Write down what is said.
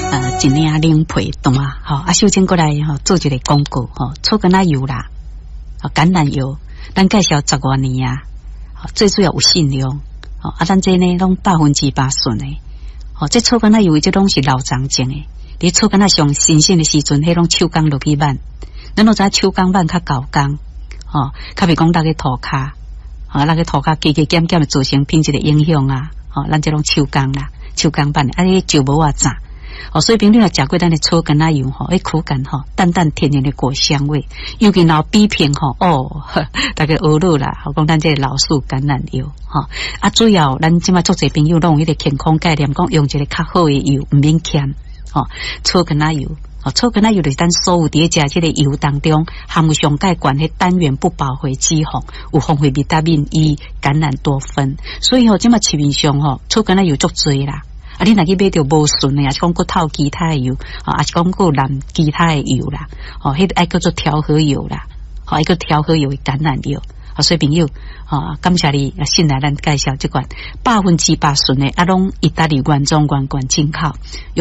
一领零配单啊，首先过来做一个广告草根仔油啦，橄榄油，咱介绍10多年啊，最主要有信用咱这呢拢100%顺的这草根仔油这拢是老长种的，你草根仔上新鲜的时阵，迄拢手工落去挽，咱都知手工挽较高工较袂讲那个涂骹那个涂骹加加减减造成品质的影响啊咱这拢手工啦，手工挽的迄就无啊杂所以朋友若食过咱的草根仔油迄口感淡淡甜甜的果香味，尤其老比片大概学路啦，讲咱这个老树橄榄油主要咱即摆做侪朋友拢有迄个健康概念，讲用一个较好的油，唔免欠草根仔油草根仔油就是咱所有伫食这个油当中含有上介悬迄单元不饱和脂肪，有丰富维他命 E、橄榄多酚，所以即摆市面上草根仔油足多啦。你若去买到无顺的，也是讲过透其他的油也是讲过染其他的油啦迄爱叫做调和油啦一个调和油的橄榄油所以朋友感谢你信来咱介绍这款100%顺的拢意大利原装进口。